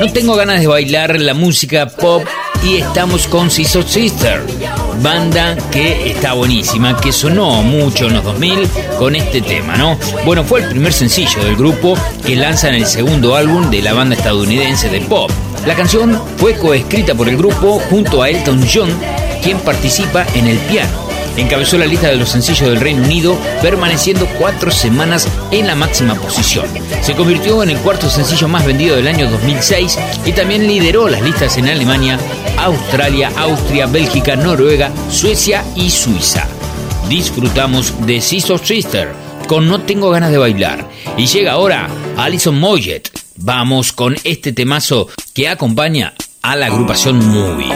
No tengo ganas de bailar la música pop y estamos con Scissor Sisters, banda que está buenísima, que sonó mucho en los 2000 con este tema, ¿no? Bueno, fue el primer sencillo del grupo que lanzan el segundo álbum de la banda estadounidense de pop. La canción fue coescrita por el grupo junto a Elton John, quien participa en el piano. Encabezó la lista de los sencillos del Reino Unido, permaneciendo 4 semanas en la máxima posición. Se convirtió en el cuarto sencillo más vendido del año 2006 y también lideró las listas en Alemania, Australia, Austria, Bélgica, Noruega, Suecia y Suiza. Disfrutamos de Scissor Sisters con No Tengo Ganas de Bailar. Y llega ahora Alison Moyet. Vamos con este temazo que acompaña a la agrupación Movie.